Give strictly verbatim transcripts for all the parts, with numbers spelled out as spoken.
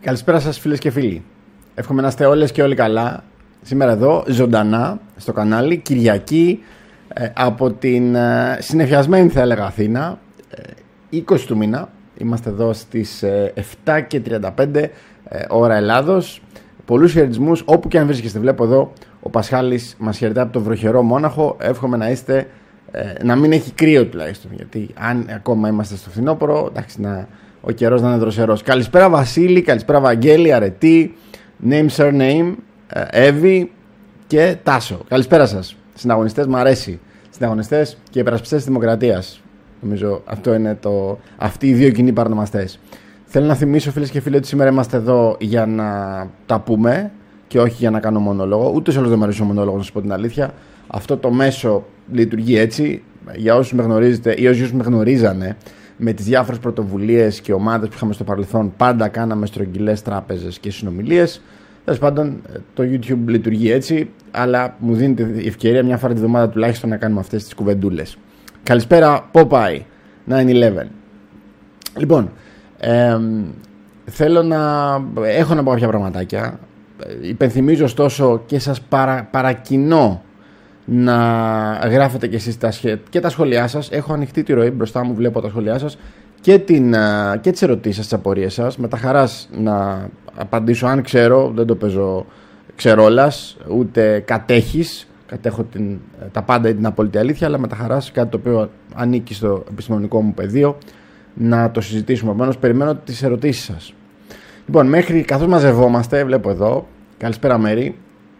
Καλησπέρα σας φίλες και φίλοι. Εύχομαι να είστε όλες και όλοι καλά. Σήμερα εδώ ζωντανά στο κανάλι Κυριακή ε, από την ε, συνεφιασμένη θα έλεγα Αθήνα, ε, είκοσι του μήνα. Είμαστε εδώ στις ε, εφτά και τριάντα πέντε ε, ώρα Ελλάδος. Πολλούς χαιρετισμούς όπου και αν βρίσκεστε. Βλέπω εδώ ο Πασχάλης μας χαιρετά από το βροχερό Μόναχο. Εύχομαι να είστε, ε, να μην έχει κρύο τουλάχιστον, γιατί αν ακόμα είμαστε στο φθινόπωρο, εντάξει, να, ο καιρός να είναι δροσερός. Καλησπέρα Βασίλη, καλησπέρα Βαγγέλη, Αρετή, name surname, Εύη και Τάσο. Καλησπέρα σας. Συναγωνιστές, μου αρέσει. Συναγωνιστές και υπερασπιστές της Δημοκρατίας. Νομίζω αυτό είναι το, αυτοί οι δύο κοινοί παρονομαστές. Θέλω να θυμίσω φίλες και φίλοι ότι σήμερα είμαστε εδώ για να τα πούμε και όχι για να κάνω μονόλογο. Ούτε σε όλο δεν μου αρέσει ο μονόλογος, να σας πω την αλήθεια. Αυτό το μέσο λειτουργεί έτσι. Για όσους με γνωρίζετε ή όσους με γνωρίζανε, με τις διάφορες πρωτοβουλίες και ομάδες που είχαμε στο παρελθόν, πάντα κάναμε στρογγυλές τράπεζες και συνομιλίες. Τέλος πάντων, το YouTube λειτουργεί έτσι, αλλά μου δίνεται η ευκαιρία μια φορά τη βδομάδα τουλάχιστον να κάνουμε αυτές τις κουβεντούλες. Καλησπέρα, Popeye εννιά έντεκα. Λοιπόν, ε, θέλω να έχω να πω κάποια πραγματάκια. Υπενθυμίζω ωστόσο και σας παρα, παρακινώ να γράφετε και εσείς τα, και τα σχόλιά σας. Έχω ανοιχτή τη ροή μπροστά μου, βλέπω τα σχόλιά σας και, την, και τις ερωτήσεις σας, τις απορίες σας. Με τα χαράς να απαντήσω αν ξέρω, δεν το παίζω ξερόλας, ούτε κατέχεις. Κατέχω την, τα πάντα ή την απόλυτη αλήθεια, αλλά με τα χαράς κάτι το οποίο ανήκει στο επιστημονικό μου πεδίο να το συζητήσουμε. Επομένως, περιμένω τις ερωτήσεις σας. Λοιπόν, μέχρι καθώς μαζευόμαστε, βλέπω εδώ, καλησπέρα Μέρη.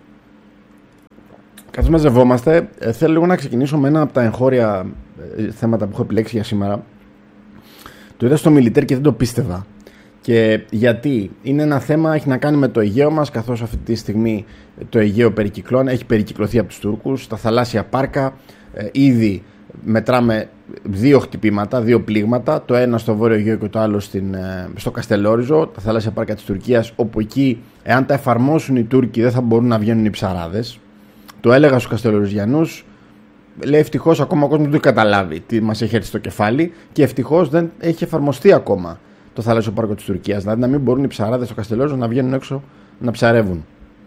Καθώς μαζευόμαστε, θέλω λίγο να ξεκινήσω με ένα από τα εγχώρια θέματα που έχω επιλέξει για σήμερα. Το είδα στο Μιλιτέρ και δεν το πίστευα. Και γιατί είναι ένα θέμα, έχει να κάνει με το Αιγαίο μας, καθώς αυτή τη στιγμή το Αιγαίο περικυκλώνει, έχει περικυκλωθεί από τους Τούρκους, τα θαλάσσια πάρκα, ε, ήδη μετράμε δύο χτυπήματα, δύο πλήγματα, το ένα στο Βόρειο Αιγαίο και το άλλο στην, ε, στο Καστελόριζο, τα θαλάσσια πάρκα της Τουρκίας, όπου εκεί, εάν τα εφαρμόσουν οι Τούρκοι, δεν θα μπορούν να βγαίνουν οι ψαράδες. Το έλεγα στους Καστελοριζιανούς, λέει ευτυχώς ακόμα ο κόσμος δεν το έχει καταλάβει τι μας έχει έρθει στο κεφάλι και ευτυχώς δεν έχει εφαρμοστεί ακόμα το θαλάσσιο πάρκο της Τουρκίας. Δηλαδή να μην μπορούν οι ψαράδες στο Καστελόριζο να βγαίνουν έξω να ψαρεύουν.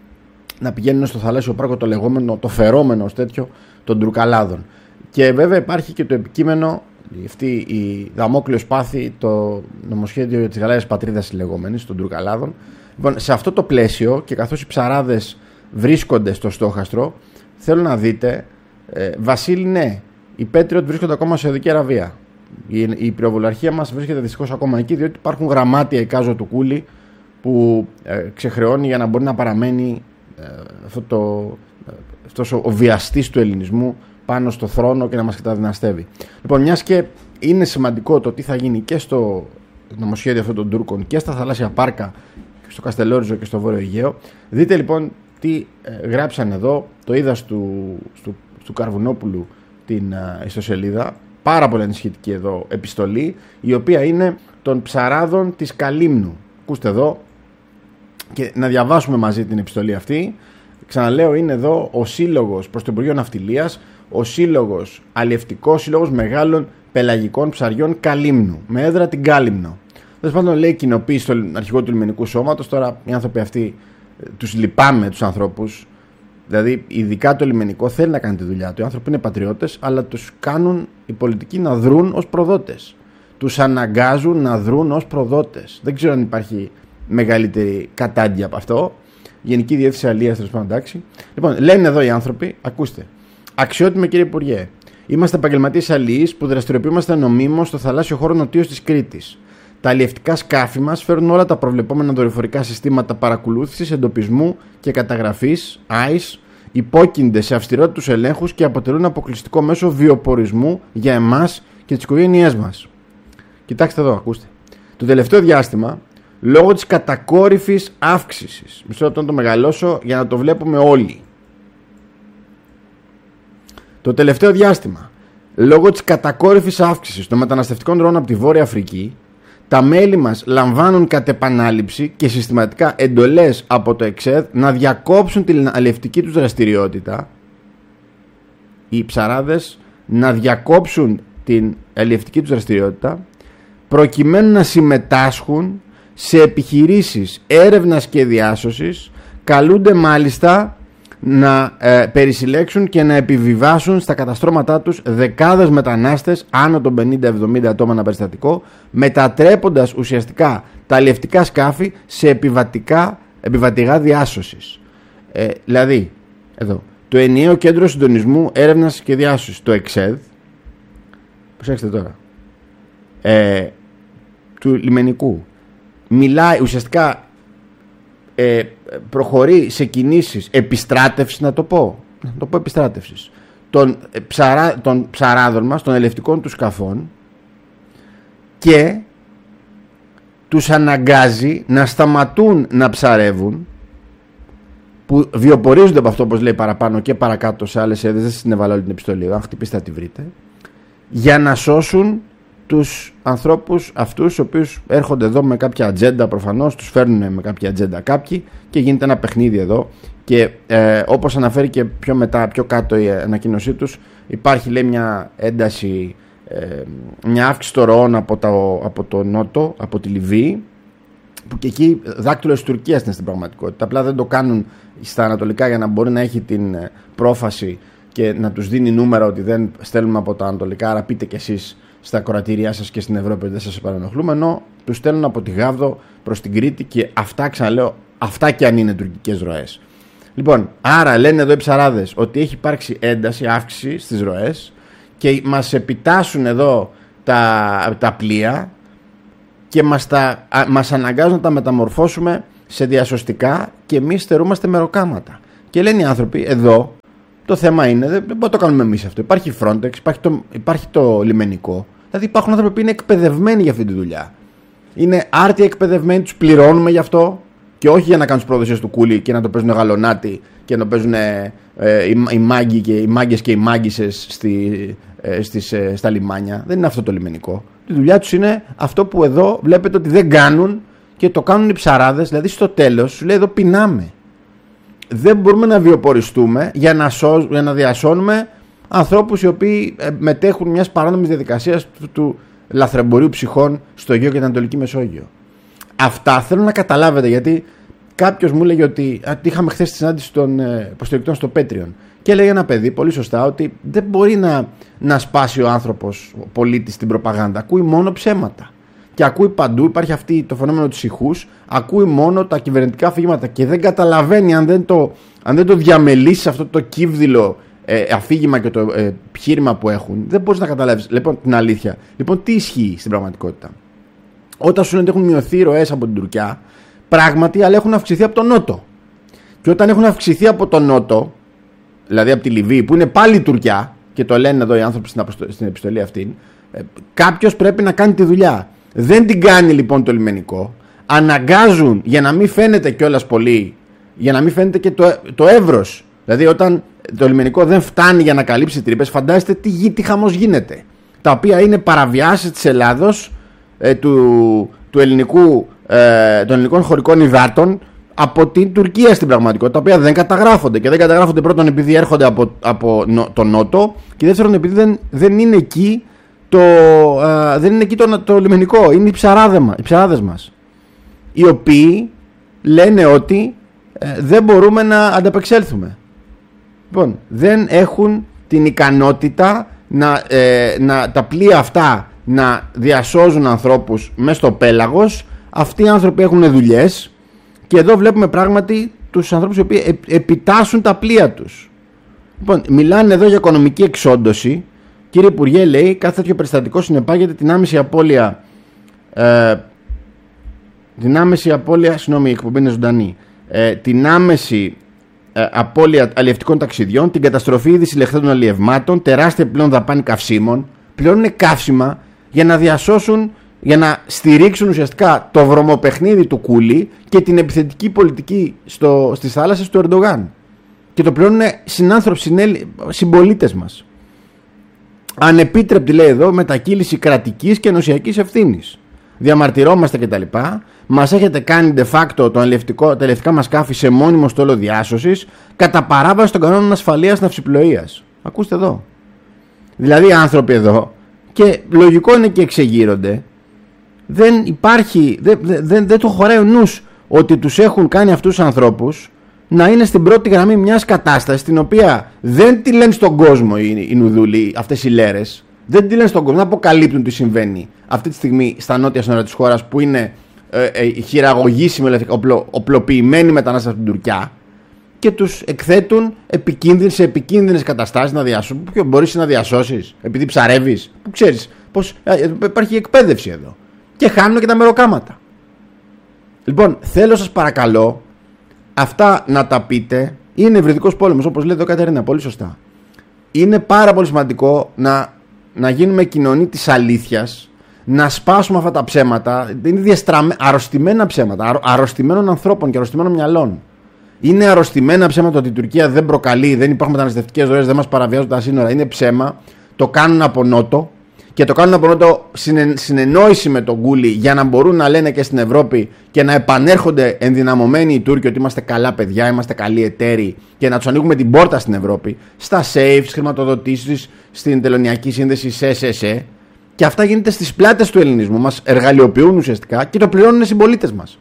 Να πηγαίνουν στο θαλάσσιο πάρκο το λεγόμενο, το φερόμενο ως τέτοιο των Τουρκαλάδων. Και βέβαια υπάρχει και το επικείμενο, αυτή η δαμόκλειο σπάθη, το νομοσχέδιο της Γαλάζιας Πατρίδας λεγόμενης των Τουρκαλάδων. Λοιπόν, σε αυτό το πλαίσιο και καθώς οι ψαράδες βρίσκονται στο στόχαστρο, θέλω να δείτε, ε, Βασίλη, ναι, οι Patriot βρίσκονται ακόμα σε Σαουδική Αραβία. Η, η πυροβολαρχία μας βρίσκεται δυστυχώς ακόμα εκεί, διότι υπάρχουν γραμμάτια εικάζω του Κούλη που ε, ξεχρεώνει για να μπορεί να παραμένει ε, αυτό το, ε, αυτός ο, ο βιαστής του ελληνισμού πάνω στο θρόνο και να μας καταδυναστεύει. Λοιπόν, μιας και είναι σημαντικό το τι θα γίνει και στο νομοσχέδιο αυτών των Τούρκων και στα θαλάσσια πάρκα, στο Καστελόριζο και στο Βόρειο Αιγαίο, δείτε λοιπόν τι ε, γράψαν εδώ, το είδα στου, στου, στου Καρβουνόπουλου την ε, ιστοσελίδα, πάρα πολύ ενισχυτική εδώ επιστολή, η οποία είναι των ψαράδων της Καλύμνου. Ακούστε εδώ και να διαβάσουμε μαζί την επιστολή αυτή. Ξαναλέω, είναι εδώ ο σύλλογος προς το Υπουργείο Ναυτιλίας, ο σύλλογος αλλιευτικός σύλλογος μεγάλων πελαγικών ψαριών Καλύμνου, με έδρα την Κάλυμνο. Τέλος πάντων, λέει κοινοποίηση στο αρχηγό του λιμενικού σώματος. Τώρα οι άνθρωποι αυτοί, τους λυπάμαι τους ανθρώπους. Δηλαδή, ειδικά το λιμενικό θέλει να κάνει τη δουλειά του. Οι άνθρωποι είναι πατριώτες, αλλά τους κάνουν οι πολιτικοί να δρουν ως προδότες. Τους αναγκάζουν να δρουν ως προδότες. Δεν ξέρω αν υπάρχει μεγαλύτερη κατάντια από αυτό. Γενική Διεύθυνση Αλίας, τέλος πάντων, εντάξει. Λοιπόν, λένε εδώ οι άνθρωποι, ακούστε. Αξιότιμε κύριε Υπουργέ, είμαστε επαγγελματίες αλληλείς που δραστηριοποιούμαστε νομίμως στο θαλάσσιο χώρο νοτίως της Κρήτης. Τα αλλιευτικά σκάφη μας φέρνουν όλα τα προβλεπόμενα δορυφορικά συστήματα παρακολούθησης, εντοπισμού και καταγραφής, άις, υπόκεινται σε αυστηρότητους ελέγχους και αποτελούν αποκλειστικό μέσο βιοπορισμού για εμάς και τις οικογένειές μας. Κοιτάξτε εδώ, ακούστε. Το τελευταίο διάστημα, λόγω της κατακόρυφης αύξησης, μισό λεπτό να το μεγαλώσω για να το βλέπουμε όλοι. Το τελευταίο διάστημα, λόγω της κατακόρυφης αύξησης των μεταναστευτικών ροών από τη Βόρεια Αφρική, τα μέλη μας λαμβάνουν κατ' επανάληψη και συστηματικά εντολές από το ΕΞΕΔ να διακόψουν την αλλιευτική τους δραστηριότητα. Οι ψαράδες να διακόψουν την αλλιευτική τους δραστηριότητα προκειμένου να συμμετάσχουν σε επιχειρήσεις έρευνας και διάσωσης καλούνται μάλιστα να ε, περισυλλέξουν και να επιβιβάσουν στα καταστρώματά τους δεκάδες μετανάστες άνω των πενήντα εβδομήντα ατόμων ένα περιστατικό, μετατρέποντας ουσιαστικά τα αλλιευτικά σκάφη σε επιβατικά, επιβατηγά διάσωσης. Ε, δηλαδή, εδώ, το ενιαίο κέντρο συντονισμού έρευνας και διάσωσης, το ΕΞΕΔ, προσέξτε τώρα, ε, του λιμενικού, μιλάει ουσιαστικά, ε, προχωρεί σε κινήσεις επιστράτευσης, να το πω, να το πω επιστράτευσης των, ε, ψαρά, των ψαράδων μας, των ελευτικών του σκαφών, και τους αναγκάζει να σταματούν να ψαρεύουν, που βιοπορίζονται από αυτό, όπως λέει παραπάνω και παρακάτω σε άλλες έδρες, δεν στην έβαλα όλη την επιστολή, αν χτυπήσετε θα τη βρείτε, για να σώσουν τους ανθρώπους αυτούς, οι οποίους έρχονται εδώ με κάποια ατζέντα, προφανώς τους φέρνουν με κάποια ατζέντα κάποιοι και γίνεται ένα παιχνίδι εδώ. Και ε, όπως αναφέρει και πιο μετά, πιο κάτω η ανακοίνωσή τους, υπάρχει, λέει, μια ένταση, ε, μια αύξηση των ροών από το, από το νότο, από τη Λιβύη, που και εκεί δάκτυλο της Τουρκίας είναι στην πραγματικότητα. Απλά δεν το κάνουν στα ανατολικά για να μπορεί να έχει την πρόφαση και να τους δίνει νούμερα ότι δεν στέλνουμε από τα ανατολικά, άρα πείτε κι εσείς στα ακροατήριά σας και στην Ευρώπη ότι δεν σας παρανοχλούμε, ενώ τους στέλνουν από τη Γάβδο προς την Κρήτη, και αυτά, ξαναλέω, αυτά και αν είναι τουρκικές ροές. Λοιπόν, άρα λένε εδώ οι ψαράδες ότι έχει υπάρξει ένταση, αύξηση στις ροές, και μας επιτάσσουν εδώ τα, τα πλοία και μας, τα, α, μας αναγκάζουν να τα μεταμορφώσουμε σε διασωστικά, και εμείς στερούμαστε μεροκάματα. Και λένε οι άνθρωποι, εδώ το θέμα είναι, δεν μπορούμε να το κάνουμε εμείς αυτό. Υπάρχει Frontex, υπάρχει το, υπάρχει το λιμενικό. Δηλαδή υπάρχουν άνθρωποι που είναι εκπαιδευμένοι για αυτή τη δουλειά. Είναι άρτια εκπαιδευμένοι, τους πληρώνουμε γι' αυτό, και όχι για να κάνουν τις προδοσίες του κούλι και να το παίζουν γαλονάτι και να το παίζουν ε, ε, οι, οι, μάγκοι και, οι μάγκες και οι μάγκισσες στη, ε, στις, ε, στα λιμάνια. Δεν είναι αυτό το λιμενικό. Η δουλειά τους είναι αυτό που εδώ βλέπετε ότι δεν κάνουν, και το κάνουν οι ψαράδες. Δηλαδή στο τέλος σου λέει, εδώ πεινάμε. Δεν μπορούμε να βιοποριστούμε για να, σώ, για να διασώνουμε ανθρώπους οι οποίοι μετέχουν μιας παράνομης διαδικασίας του, του λαθρεμπορίου ψυχών στο Αιγαίο και την Ανατολική Μεσόγειο. Αυτά θέλω να καταλάβετε, γιατί κάποιος μου έλεγε ότι α, είχαμε χθες τη συνάντηση των ε, υποστηρικτών στο Patreon, και έλεγε ένα παιδί πολύ σωστά ότι δεν μπορεί να, να σπάσει ο άνθρωπος, ο πολίτης, την προπαγάνδα. Ακούει μόνο ψέματα. Και ακούει παντού, υπάρχει αυτή το φαινόμενο του ηχούς, ακούει μόνο τα κυβερνητικά αφήγηματα και δεν καταλαβαίνει, αν δεν το, αν δεν το διαμελήσει αυτό το κύβδηλο ε, αφήγημα και το ε, επιχείρημα που έχουν, δεν μπορείς να καταλάβεις λοιπόν την αλήθεια. Λοιπόν, τι ισχύει στην πραγματικότητα? Όταν σου λένε ότι έχουν μειωθεί οι ροές από την Τουρκία, πράγματι, αλλά έχουν αυξηθεί από τον Νότο. Και όταν έχουν αυξηθεί από τον Νότο, δηλαδή από τη Λιβύη, που είναι πάλι η Τουρκία, και το λένε εδώ οι άνθρωποι στην επιστολή αυτή, ε, κάποιος πρέπει να κάνει τη δουλειά. Δεν την κάνει λοιπόν το λιμενικό. Αναγκάζουν, για να μην φαίνεται κιόλας πολύ, για να μην φαίνεται και το, το εύρος. Δηλαδή, όταν το λιμενικό δεν φτάνει για να καλύψει τρύπες, φαντάζεστε τι, γη, τι χαμός γίνεται. Τα οποία είναι παραβιάσεις της Ελλάδος, ε, του, του ελληνικού, ε, των ελληνικών χωρικών υδάτων από την Τουρκία στην πραγματικότητα, τα οποία δεν καταγράφονται. Και δεν καταγράφονται πρώτον επειδή έρχονται από, από το Νότο, και δεύτερον επειδή δεν, δεν είναι εκεί. Το, α, δεν είναι εκεί το, το λιμενικό, είναι οι, οι ψαράδες μας, οι οποίοι λένε ότι ε, δεν μπορούμε να ανταπεξέλθουμε. Λοιπόν, δεν έχουν την ικανότητα να, ε, να, τα πλοία αυτά να διασώζουν ανθρώπους μέσα στο πέλαγος. Αυτοί οι άνθρωποι έχουν δουλειές, και εδώ βλέπουμε πράγματι τους ανθρώπους οι οποίοι ε, επιτάσσουν τα πλοία τους. Λοιπόν, μιλάνε εδώ για οικονομική εξόντωση. Κύριε Υπουργέ, λέει, κάθε τέτοιο περιστατικό συνεπάγεται την άμεση απώλεια. Ε, την άμεση απώλεια, συγγνώμη, η εκπομπή είναι ζωντανή. Ε, την άμεση ε, απώλεια αλλιευτικών ταξιδιών, την καταστροφή ήδη συλλεχθέντων αλλιευμάτων, τεράστια πλέον δαπάνη καυσίμων. Πληρώνουν καύσιμα για να διασώσουν, για να στηρίξουν ουσιαστικά το βρωμοπαιχνίδι του Κούλι και την επιθετική πολιτική στο, στις θάλασσες του Ερντογάν. Και το πληρώνουν συνάνθρωποι, συμπολίτες μας. Ανεπίτρεπτη, λέει εδώ, μετακύληση κρατικής και ενωσιακής ευθύνης. Διαμαρτυρόμαστε κτλ. Μας έχετε κάνει de facto το ελευτικό, τα ελευτικά μας σκάφη σε μόνιμο στόλο διάσωσης, κατά παράβαση των κανόνων ασφαλείας ναυσιπλοείας. Ακούστε εδώ. Δηλαδή οι άνθρωποι εδώ, και λογικό είναι και εξεγείρονται, δεν υπάρχει, δεν, δεν, δεν το χωράει ο νους ότι τους έχουν κάνει αυτούς τους ανθρώπους να είναι στην πρώτη γραμμή μιας κατάστασης την οποία δεν τη λένε στον κόσμο οι, οι νουδούλοι, αυτές οι λέρες, δεν τη λένε στον κόσμο, δεν αποκαλύπτουν τι συμβαίνει αυτή τη στιγμή στα νότια σύνορα της χώρας που είναι ε, ε, χειραγωγήσιμοι, οπλο, οπλοποιημένοι μετανάστες από την Τουρκιά, και τους εκθέτουν επικίνδυνες, σε επικίνδυνες καταστάσεις να διασώσουν. Ποιο μπορείς να διασώσεις επειδή ψαρεύεις, που ξέρεις πως ε, υπάρχει εκπαίδευση εδώ, και χάνουν και τα μεροκάματα. Λοιπόν, θέλω σας παρακαλώ αυτά να τα πείτε. Είναι ευρυδικός πόλεμος, όπως λέει εδώ Κατερίνα, πολύ σωστά. Είναι πάρα πολύ σημαντικό να, να γίνουμε κοινωνοί της αλήθειας, να σπάσουμε αυτά τα ψέματα. Είναι διαστραμμέ... αρρωστημένα ψέματα, αρ... αρρωστημένων ανθρώπων και αρρωστημένων μυαλών. Είναι αρρωστημένα ψέματα ότι η Τουρκία δεν προκαλεί, δεν υπάρχουν μεταναστευτικές ροές, δεν μας παραβιάζουν τα σύνορα. Είναι ψέμα. Το κάνουν από νότο. Και το κάνουν από νότο συνε... συνεννόηση με τον Γκούλι για να μπορούν να λένε και στην Ευρώπη και να επανέρχονται ενδυναμωμένοι οι Τούρκοι ότι είμαστε καλά παιδιά, είμαστε καλοί εταίροι, και να τους ανοίγουμε την πόρτα στην Ευρώπη, στα safe, στις χρηματοδοτήσεις, στην τελωνιακή σύνδεση σε ες ες ε. Και αυτά γίνεται στις πλάτες του ελληνισμού. Μας εργαλειοποιούν ουσιαστικά και το πληρώνουν οι συμπολίτες μας.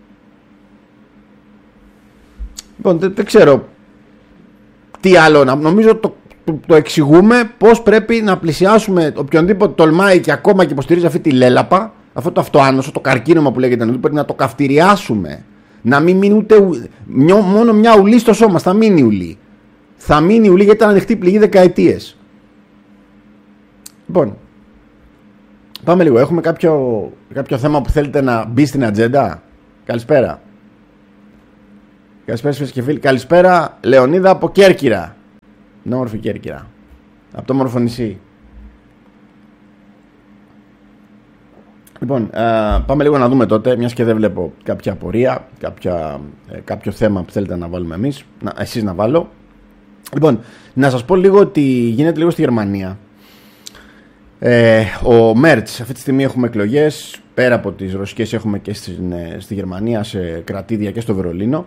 Λοιπόν, δεν, δεν ξέρω τι άλλο να... Νομίζω το, το, το εξηγούμε πώς πρέπει να πλησιάσουμε οποιονδήποτε τολμάει και ακόμα και υποστηρίζει αυτή τη λέλαπα, αυτό το αυτοάνωσο, το καρκίνωμα που λέγεται, πρέπει να το καυτηριάσουμε. Να μην μείνει ούτε μόνο μια ουλή στο σώμα, θα μείνει ουλή. Θα μείνει ουλή γιατί ήταν ανοιχτή πληγή δεκαετίες. Λοιπόν, πάμε λίγο. Έχουμε κάποιο, κάποιο θέμα που θέλετε να μπει στην ατζέντα? Καλησπέρα. Καλησπέρα φίλες και φίλοι. Καλησπέρα Λεωνίδα από Κέρκυρα. Ναι, όμορφη Κέρκυρα. Από το όμορφο νησί. Λοιπόν, ε, πάμε λίγο να δούμε τότε, μιας και δεν βλέπω κάποια απορία, κάποια, ε, κάποιο θέμα που θέλετε να βάλουμε εμείς, να, εσείς να βάλω. Λοιπόν, να σας πω λίγο ότι γίνεται λίγο στη Γερμανία. Ε, ο Μέρτς, αυτή τη στιγμή έχουμε εκλογές, πέρα από τις ρωσικές έχουμε και στην, ε, στη Γερμανία, σε κρατήδια και στο Βερολίνο.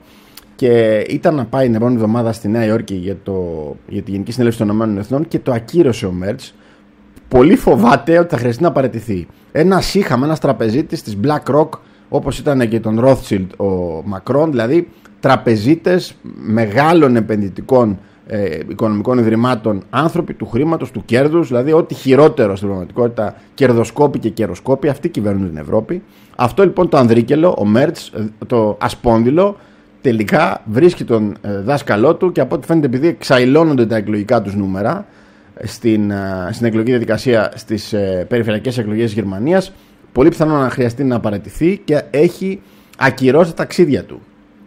Και ήταν να πάει την επόμενη εβδομάδα στη Νέα Υόρκη για, το, για τη Γενική Συνέλευση των Ηνωμένων Εθνών και το ακύρωσε ο Μέρτς. Πολύ φοβάται ότι θα χρειαστεί να παραιτηθεί. Ένας είχαμε, ένας τραπεζίτης της BlackRock, όπως ήταν και τον Rothschild ο Μακρόν, δηλαδή τραπεζίτες μεγάλων επενδυτικών ε, οικονομικών ιδρυμάτων, άνθρωποι του χρήματος, του κέρδους, δηλαδή ό,τι χειρότερο στην πραγματικότητα, κερδοσκόποι και καιροσκόποι, αυτοί κυβερνούν την Ευρώπη. Αυτό λοιπόν το ανδρίκελο, ο Μέρτς, το ασπόνδυλο, τελικά βρίσκει τον ε, δάσκαλό του, και από ό,τι φαίνεται, επειδή εξαϊλώνονται τα εκλογικά τους νούμερα στην, ε, στην εκλογική διαδικασία στις ε, περιφερειακές εκλογές της Γερμανίας, πολύ πιθανό να χρειαστεί να παραιτηθεί και έχει ακυρώσει τα ταξίδια του.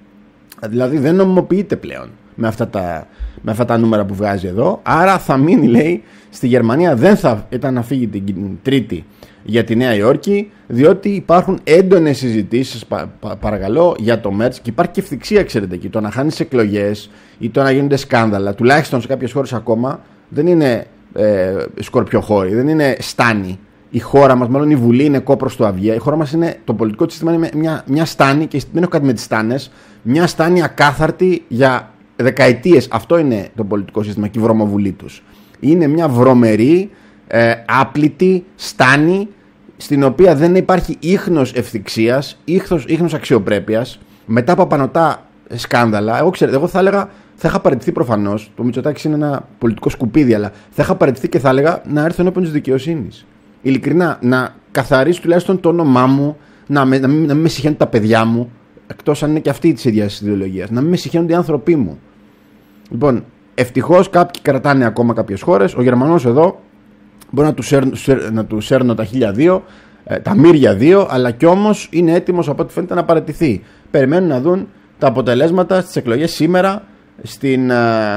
Δηλαδή δεν νομιμοποιείται πλέον με αυτά τα, με αυτά τα νούμερα που βγάζει εδώ. Άρα θα μείνει, λέει, στη Γερμανία. Δεν θα ήταν να φύγει την Τρίτη για τη Νέα Υόρκη, διότι υπάρχουν έντονες συζητήσεις, πα, πα, παρακαλώ, για το Μέρτς, και υπάρχει και ευθυξία, ξέρετε, εκεί. Το να χάνεις εκλογές ή το να γίνονται σκάνδαλα, τουλάχιστον σε κάποιες χώρες ακόμα, δεν είναι ε, σκορπιοχώροι, δεν είναι στάνη. Η χώρα μας, μάλλον η Βουλή, είναι κόπρος του αυγέ. Η χώρα μας είναι, το πολιτικό της σύστημα είναι μια, μια στάνη, και δεν έχω κάτι με τις στάνες, μια στάνη ακάθαρτη για δεκαετίες. Αυτό είναι το πολιτικό σύστημα και η βρωμοβουλή τους. Είναι μια βρωμερή, ε, άπλητη στάνη, στην οποία δεν υπάρχει ίχνος ευθυξίας, ίχνος, ίχνος αξιοπρέπειας, μετά από απανωτά σκάνδαλα. Εγώ, ξέρετε, εγώ θα έλεγα, θα είχα παραιτηθεί προφανώς. Το Μητσοτάκης είναι ένα πολιτικό σκουπίδι, αλλά θα είχα παραιτηθεί και θα έλεγα να έρθω ενώπιον της δικαιοσύνης. Ειλικρινά, να καθαρίσει τουλάχιστον το όνομά μου, να, με, να, μην, να μην με συχαίνουν τα παιδιά μου, εκτός αν είναι και αυτή της ίδιας ιδεολογίας, να μην με συχαίνουν οι άνθρωποι μου. Λοιπόν, ευτυχώς κάποιοι κρατάνε ακόμα κάποιες χώρες. Ο Γερμανός εδώ μπορεί να του σέρνω, να του σέρνω τα χίλια δύο, τα μύρια δύο, αλλά κι όμως είναι έτοιμος από ό,τι φαίνεται να παραιτηθεί. Περιμένουν να δουν τα αποτελέσματα στις εκλογές σήμερα στην,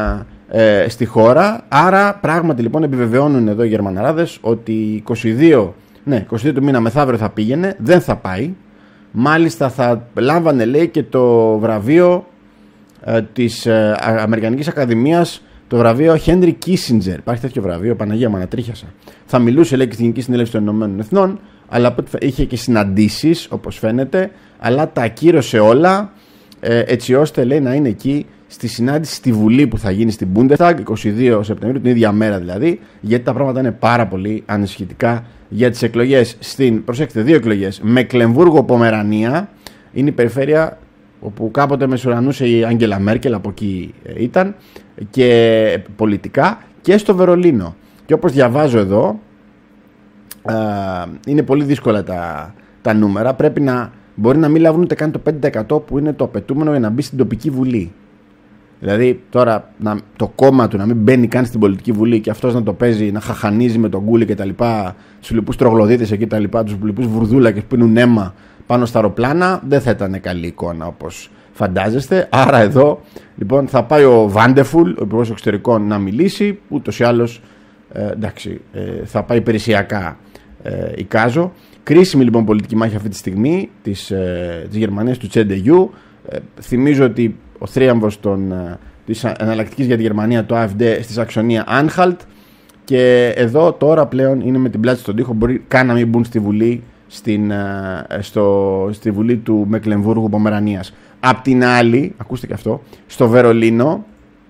ε, στη χώρα. Άρα πράγματι λοιπόν επιβεβαιώνουν εδώ οι Γερμαναράδες ότι είκοσι δύο, ναι, είκοσι δύο του μήνα μεθαύριο θα πήγαινε, δεν θα πάει. Μάλιστα θα λάμβανε, λέει, και το βραβείο ε, της ε, Αμερικανικής Ακαδημίας, το βραβείο Henry Kissinger. Υπάρχει τέτοιο βραβείο, Παναγία μου, ανατρίχιασα. Θα μιλούσε, λέει, και στη Γενική Συνέλευση των Ηνωμένων Εθνών, αλλά είχε και συναντήσεις, όπως φαίνεται, αλλά τα ακύρωσε όλα, ε, έτσι ώστε, λέει, να είναι εκεί στη συνάντηση στη Βουλή που θα γίνει στην Bundestag είκοσι δύο Σεπτεμβρίου, την ίδια μέρα δηλαδή, γιατί τα πράγματα είναι πάρα πολύ ανησυχητικά για τις εκλογές στην, προσέξτε, δύο εκλογές, Μεκλεμβούργο-Πομερανία, είναι η περιφέρεια όπου κάποτε μεσουρανούσε η Άγγελα Μέρκελ, από εκεί ήταν, και πολιτικά, και στο Βερολίνο. Και όπως διαβάζω εδώ, α, είναι πολύ δύσκολα τα, τα νούμερα, πρέπει να, μπορεί να μην λάβουν ούτε καν το πέντε τοις εκατό που είναι το απαιτούμενο για να μπει στην τοπική βουλή. Δηλαδή τώρα να, το κόμμα του να μην μπαίνει καν στην πολιτική βουλή και αυτός να το παίζει, να χαχανίζει με τον Γκούλι και τα λοιπά, τους λοιπούς τρογλωδίτες εκεί τα λοιπά, τους λοιπούς βουρδούλακες που πίνουν αίμα πάνω στα αεροπλάνα, δεν θα ήταν καλή εικόνα όπως φαντάζεστε. Άρα εδώ λοιπόν θα πάει ο Βάντεφουλ, ο υπουργός εξωτερικών, να μιλήσει, ούτως ή άλλως ε, εντάξει, ε, θα πάει υπηρεσιακά, ε, εικάζω. Κρίσιμη λοιπόν πολιτική μάχη αυτή τη στιγμή της, ε, της Γερμανίας, του Τσέντεγιου. Ε, θυμίζω ότι ο θρίαμβος των, της εναλλακτικής για τη Γερμανία, το ΑΕΦΔ, στη Σαξονία Άνχαλτ, και εδώ τώρα πλέον είναι με την πλάτη στον τοίχο, μπορεί καν να μην μπουν στη Βουλή, στην, στο, στη Βουλή του Μεκλεμβούργου Πομερανίας. Απ' την άλλη, ακούστε και αυτό, στο Βερολίνο,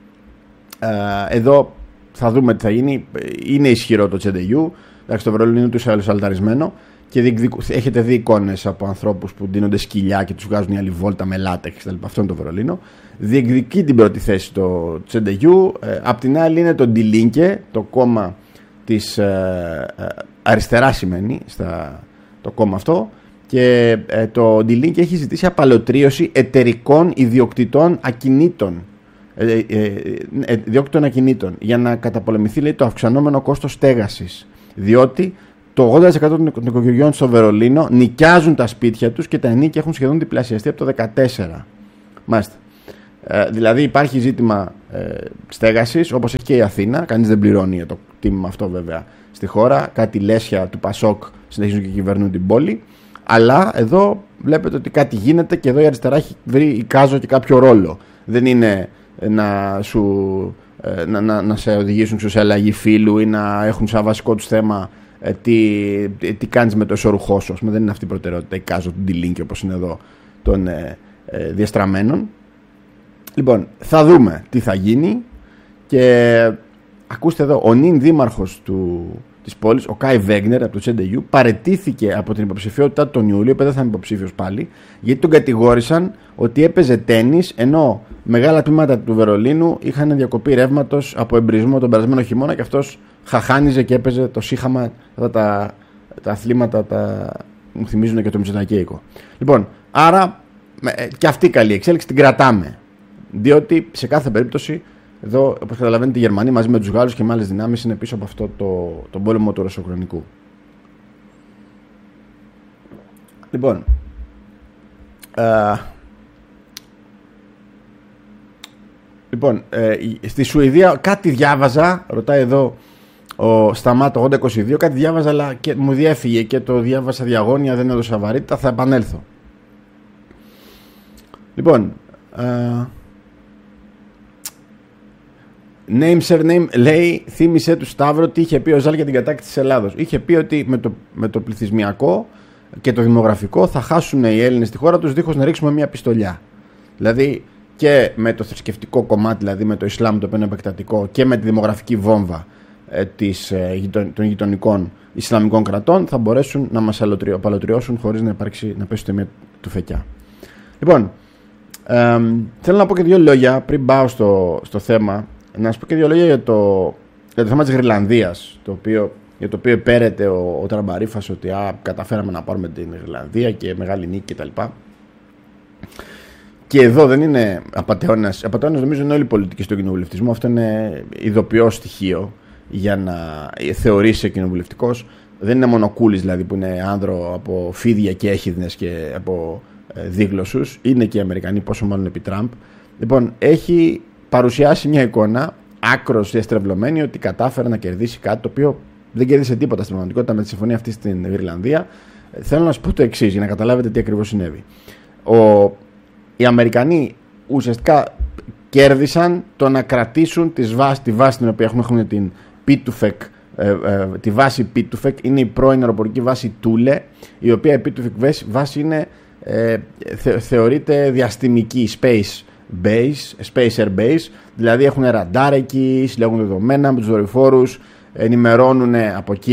εδώ θα δούμε τι θα γίνει, είναι ισχυρό το Τσεντεγιού, εντάξει, το Βερολίνο είναι τους άλλους αλταρισμένο, και διεκδικου... έχετε δει εικόνες από ανθρώπους που ντύνονται σκυλιά και τους βγάζουν η άλλη βόλτα με λάτεξ κτλ. Αυτό είναι το Βερολίνο. Διεκδικεί την πρώτη θέση το Τσεντεγιού. Ε, απ' την άλλη είναι το Die Linke, το κόμμα της ε, ε, αριστερά σημαίνει στα, το κόμμα αυτό. Και ε, το Die Linke έχει ζητήσει απαλωτρίωση εταιρικών ιδιοκτητών ακινήτων. Ε, ε, ε, ιδιοκτητών ακινήτων για να καταπολεμηθεί, λέει, το αυξανόμενο κόστος στέγασης. Διότι το ογδόντα τοις εκατό των νοικοκυριών στο Βερολίνο νοικιάζουν τα σπίτια τους και τα ενίκια έχουν σχεδόν διπλασιαστεί από το δύο χιλιάδες δεκατέσσερα. Μάλιστα. Ε, δηλαδή υπάρχει ζήτημα ε, στέγασης, όπως έχει και η Αθήνα. Κανείς δεν πληρώνει το τίμημα αυτό βέβαια στη χώρα. Κάτι λέσια του Πασόκ συνεχίζουν και κυβερνούν την πόλη. Αλλά εδώ βλέπετε ότι κάτι γίνεται και εδώ η αριστερά έχει βρει, εικάζω, και κάποιο ρόλο. Δεν είναι να, σου, ε, να, να, να σε οδηγήσουν σε αλλαγή φύλου ή να έχουν σαν βασικό τους θέμα Ε, τι, τι, τι κάνεις με το εσωρουχό σου. Δεν είναι αυτή η προτεραιότητα, εικάζω του Die Linke, όπως είναι εδώ, των ε, ε, διαστραμμένων. Λοιπόν, θα δούμε τι θα γίνει. Και ακούστε εδώ, ο νυν δήμαρχος του, της πόλης, ο Κάι Βέγνερ από το Τσέντεγιου, παραιτήθηκε από την υποψηφιότητα του τον Ιούλιο, επειδή δεν θα είναι υποψήφιος πάλι, γιατί τον κατηγόρησαν ότι έπαιζε τένις, ενώ μεγάλα τμήματα του Βερολίνου είχαν διακοπή ρεύματος από εμπρισμό τον περασμένο χειμώνα και αυτός χαχάνιζε και έπαιζε το σύχαμα, αυτά τα, τα αθλήματα, τα, μου θυμίζουν και το Μητσοτακέικο. Λοιπόν, άρα και αυτή η καλή εξέλιξη την κρατάμε, διότι σε κάθε περίπτωση εδώ, όπως καταλαβαίνετε, η Γερμανία μαζί με τους Γάλλους και με άλλες δυνάμεις είναι πίσω από αυτό το, το πόλεμο του Ρωσοκρονικού. Λοιπόν, ε, λοιπόν ε, στη Σουηδία κάτι διάβαζα, ρωτάει εδώ ο Σταμάτο ογδόντα είκοσι δύο, κάτι διάβαζα αλλά και μου διέφυγε και το διάβασα διαγώνια, δεν έδωσα βαρύτητα, θα επανέλθω. Λοιπόν, ε, name surname, λέει, θύμισε του Σταύρο τι είχε πει ο Ζάλ για την κατάκτηση της Ελλάδος. Είχε πει ότι με το, με το πληθυσμιακό και το δημογραφικό θα χάσουν οι Έλληνες στη χώρα τους δίχως να ρίξουμε μια πιστολιά. Δηλαδή και με το θρησκευτικό κομμάτι, δηλαδή με το Ισλάμ το οποίο είναι επεκτατικό, και με τη δημογραφική βόμβα ε, της, ε, των γειτονικών Ισλαμικών κρατών θα μπορέσουν να μας απαλωτριώσουν χωρίς να, υπάρξει, να πέσει το τιμία του φεκιά. Λοιπόν, ε, θέλω να πω και δύο λόγια πριν πάω στο, στο θέμα. Να σας πω και δύο λόγια για το, για το θέμα της Γρυλανδίας, το οποίο, για το οποίο επέρεται ο, ο Τραμπαρίφας ότι α, καταφέραμε να πάρουμε την Γρυλανδία και μεγάλη νίκη κτλ. Και εδώ δεν είναι απατεώνας. Απατεώνας νομίζω είναι όλη η πολιτική στο κοινοβουλευτισμό. Αυτό είναι ειδοποιό στοιχείο για να θεωρήσει κοινοβουλευτικός. Δεν είναι μόνο Κούλης δηλαδή που είναι άνδρο από φίδια και έχιδνες και από ε, δίγλωσσους. Είναι και οι Αμερικανοί, πόσο μάλλον επί Τραμπ. Λοιπόν, έχει παρουσιάσει μια εικόνα άκρως διαστρεβλωμένη ότι κατάφερε να κερδίσει κάτι το οποίο δεν κέρδισε τίποτα στην πραγματικότητα με τη συμφωνία αυτή στην Γρυλανδία. Θέλω να σας πω το εξής για να καταλάβετε τι ακριβώς συνέβη. Ο, οι Αμερικανοί ουσιαστικά κέρδισαν το να κρατήσουν τις βάσεις, τη βάση την οποία έχουμε, έχουμε την πίτουφεκ, ε, ε, τη βάση πίτουφεκ, είναι η πρώην αεροπορική βάση Τούλε, η οποία η πίτουφεκ βάση είναι, ε, θε, θεωρείται διαστημική, space base, space air base, δηλαδή έχουν ραντάρ εκεί, συλλέγουν δεδομένα με τους δορυφόρους, ενημερώνουν από εκεί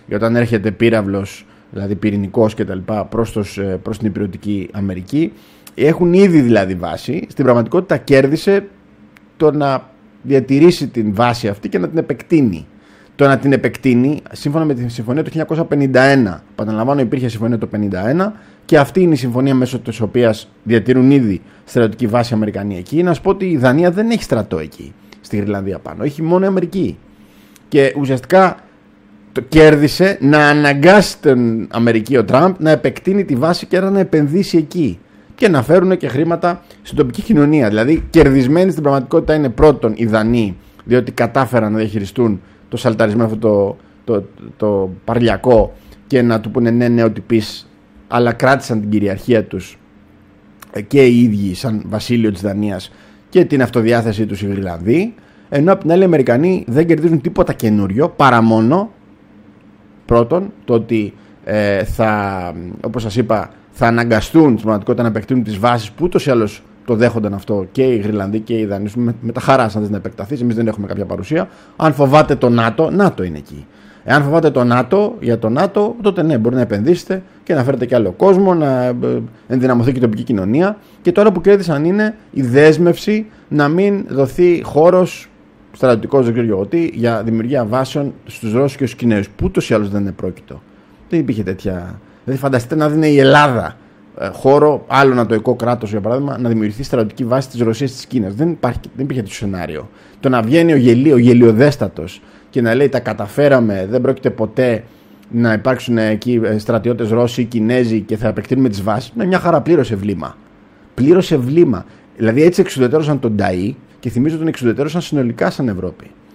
για όταν έρχεται πύραυλος, δηλαδή πυρηνικός κτλ., προς, προς την υπηρετική Αμερική. Έχουν ήδη δηλαδή βάση. Στην πραγματικότητα κέρδισε το να διατηρήσει την βάση αυτή και να την επεκτείνει. Το να την επεκτείνει, σύμφωνα με τη συμφωνία του χίλια εννιακόσια πενήντα ένα, επαναλαμβάνω, υπήρχε συμφωνία το χίλια εννιακόσια πενήντα ένα και αυτή είναι η συμφωνία μέσω της οποίας διατηρούν ήδη στρατιωτική βάση Αμερικανοί εκεί. Να σου πω ότι η Δανία δεν έχει στρατό εκεί, στη Γροιλανδία πάνω. Έχει μόνο η Αμερική. Και ουσιαστικά το κέρδισε να αναγκάσει την Αμερική ο Τραμπ να επεκτείνει τη βάση και να επενδύσει εκεί. Και να φέρουν και χρήματα στην τοπική κοινωνία. Δηλαδή, κερδισμένοι στην πραγματικότητα είναι πρώτον οι Δανείοι, διότι κατάφεραν να διαχειριστούν το σαλταρισμένο αυτό το, το, το, το παρλιακό και να του πούνε ναι, ναι, ό,τι πεις, αλλά κράτησαν την κυριαρχία τους και οι ίδιοι, σαν βασίλειο της Δανίας, και την αυτοδιάθεσή τους οι Γροιλανδοί. Ενώ απ' την άλλη οι Αμερικανοί δεν κερδίζουν τίποτα καινούριο, παρά μόνο πρώτον το ότι ε, θα, όπως σας είπα, θα αναγκαστούν στην πραγματικότητα να επεκτείνουν τις βάσεις που ούτως ή άλλως το δέχονταν αυτό και οι Γροιλανδοί και οι Δανείοι. Με, με τα χαρά, αν θες να επεκταθεί, εμείς δεν έχουμε κάποια παρουσία. Αν φοβάται το ΝΑΤΟ, ΝΑΤΟ είναι εκεί. Εάν φοβάται το ΝΑΤΟ, για το ΝΑΤΟ, τότε ναι, μπορεί να επενδύσετε και να φέρετε και άλλο κόσμο, να ενδυναμωθεί και η τοπική κοινωνία. Και τώρα που κέρδισαν είναι η δέσμευση να μην δοθεί χώρος στρατιωτικός, δεν ξέρω εγώ τι, για δημιουργία βάσεων στους Ρώσους και στους Κινέζους, που ούτως ή άλλως δεν είναι πρόκειτο. Δεν υπήρχε τέτοια. Δηλαδή, φανταστείτε να δίνει η Ελλάδα ε, χώρο, άλλο νατοϊκό κράτος για παράδειγμα, να δημιουργηθεί στρατιωτική βάση της Ρωσίας της Κίνας. Δεν, υπάρχει, δεν υπήρχε τέτοιο σενάριο. Το να βγαίνει ο, γελί, ο γελιοδέστατος και να λέει τα καταφέραμε, δεν πρόκειται ποτέ να υπάρξουν εκεί στρατιώτες Ρώσοι ή Κινέζοι και θα επεκτείνουμε τις βάσεις, με μια χαρά πλήρωσε βλήμα. Πλήρωσε βλήμα. Δηλαδή έτσι εξουδετερώσαν τον Νταΐ και θυμίζω τον εξουδετερώσαν συνολικά σαν Ευρώπη.